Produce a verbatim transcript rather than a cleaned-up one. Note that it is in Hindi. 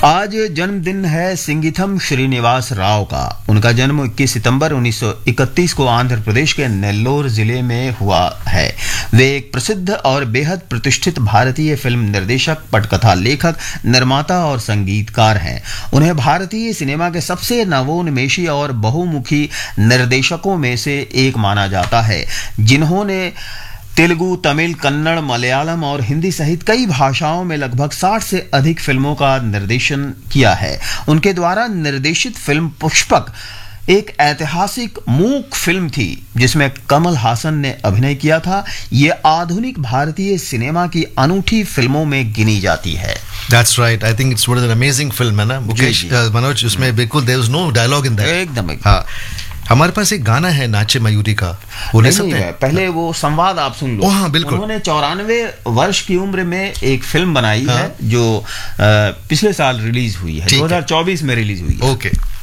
आज जन्मदिन है सिंगीथम श्रीनिवास राव का। उनका जन्म इक्कीस सितंबर उन्नीस सौ इकतीस को आंध्र प्रदेश के नेल्लोर जिले में हुआ है। वे एक प्रसिद्ध और बेहद प्रतिष्ठित भारतीय फिल्म निर्देशक, पटकथा लेखक, निर्माता और संगीतकार हैं। उन्हें भारतीय सिनेमा के सबसे नवोन्मेषी और बहुमुखी निर्देशकों में से एक माना जाता है, जिन्होंने तेलुगु, तमिल, कन्नड़, मलयालम और हिंदी सहित कई भाषाओं में लगभग साठ से अधिक फिल्मों का निर्देशन किया है। उनके द्वारा निर्देशित फिल्म पुष्पक एक ऐतिहासिक मूक फिल्म थी जिसमें कमल हासन ने अभिनय किया था। ये आधुनिक भारतीय सिनेमा की अनूठी फिल्मों में गिनी जाती है। That's right. I think it's one of an amazing film है ना मुकेश, मनोज, उसमें बिल्कुल there was no dialogue in that. एकदम हाँ, हमारे पास एक गाना है नाचे मयूरी का, वो ले सकते हैं? पहले वो संवाद आप सुन लो। हाँ, बिल्कुल। उन्होंने चौरानवे वर्ष की उम्र में एक फिल्म बनाई हाँ? है जो आ, पिछले साल रिलीज हुई है, दो हज़ार चौबीस में रिलीज हुई है। ओके।